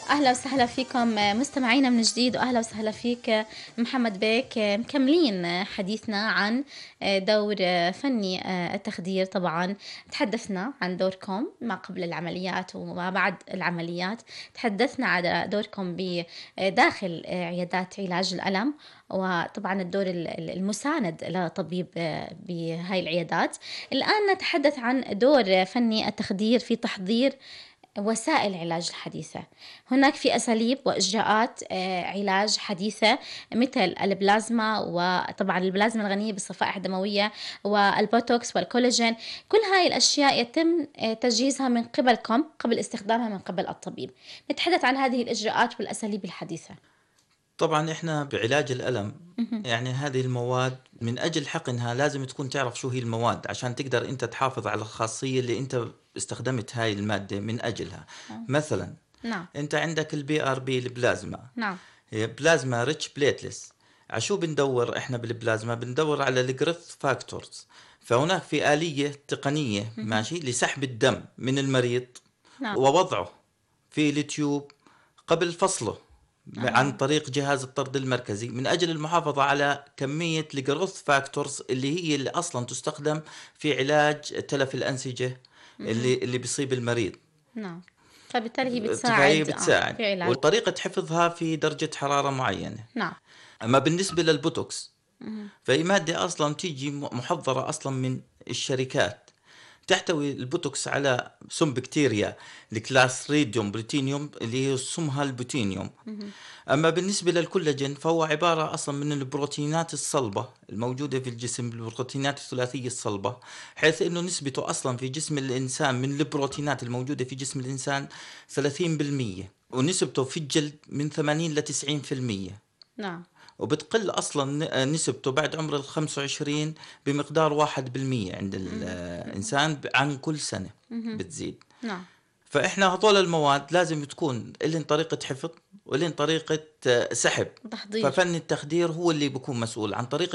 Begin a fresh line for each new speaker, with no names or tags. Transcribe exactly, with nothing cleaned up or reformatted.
أهلا وسهلا فيكم مستمعينا من جديد، وأهلا وسهلا فيك محمد بيك. مكملين حديثنا عن دور فني التخدير. طبعا تحدثنا عن دوركم ما قبل العمليات وما بعد العمليات، تحدثنا على دوركم بداخل عيادات علاج الألم، وطبعا الدور المساند لطبيب بهاي العيادات. الآن نتحدث عن دور فني التخدير في تحضير وسائل العلاج الحديثة. هناك في أساليب وإجراءات علاج حديثة مثل البلازما، وطبعا البلازما الغنية بالصفائح الدموية والبوتوكس والكولاجين. كل هاي الأشياء يتم تجهيزها من قبلكم قبل استخدامها من قبل الطبيب. نتحدث عن هذه الإجراءات والأساليب الحديثة.
طبعا احنا بعلاج الألم يعني هذه المواد من أجل حقنها لازم تكون تعرف شو هي المواد عشان تقدر انت تحافظ على الخاصية اللي انت استخدمت هاي المادة من أجلها.
أه.
مثلا
نعم.
انت عندك البي ار بي البلازما.
نعم.
هي بلازما ريتش بليتلس. عشو بندور احنا بالبلازما؟ بندور على الجروث فاكتورز. فهناك في آلية تقنية
مهم.
ماشي لسحب الدم من المريض.
نعم.
ووضعه في التيوب قبل فصله
آه.
عن طريق جهاز الطرد المركزي من أجل المحافظة على كمية الجروث فاكتورز اللي هي اللي أصلا تستخدم في علاج تلف الأنسجة اللي اللي بيصيب المريض.
نعم. فبالتالي هي بتساعد,
فهي بتساعد.
آه في علاج.
وطريقة حفظها في درجة حرارة معينة.
نعم.
أما بالنسبة للبوتوكس
مهم.
فهي مادة أصلا تيجي محضرة أصلا من الشركات. تحتوي البوتوكس على سم بكتيريا الكلاسريديوم بروتينيوم اللي هي سمها البوتينيوم.
مهم.
أما بالنسبة للكولاجين فهو عبارة أصلا من البروتينات الصلبة الموجودة في الجسم، البروتينات الثلاثية الصلبة، حيث أنه نسبته أصلا في جسم الإنسان من البروتينات الموجودة في جسم الإنسان ثلاثين بالمية، ونسبته في الجلد من ثمانين إلى تسعين بالمية.
نعم.
وبتقل أصلا نسبته بعد عمر الخمسة وعشرين بمقدار واحد بالمية عند الإنسان عن كل سنة بتزيد.
نعم.
فإحنا هطول المواد لازم تكون لهم طريقة حفظ ولهم طريقة سحب.
تحضير.
ففن التخدير هو اللي بيكون مسؤول عن طريقة